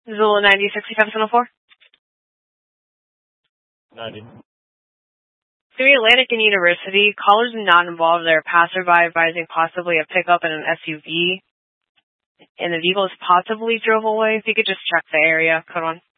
Zulu 90, 6704. 90. Through Atlantic and University, callers are not involved. They're passerby advising possibly a pickup and an SUV. And the vehicles possibly drove away. If you could just check the area. Code 1.